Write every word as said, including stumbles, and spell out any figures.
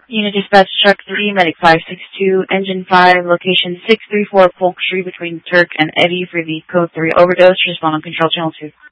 Unit Dispatch Truck three, Medic five six two, Engine five, location six three four Polk Street between Turk and Eddy for the Code three overdose. Respond on Control Channel two.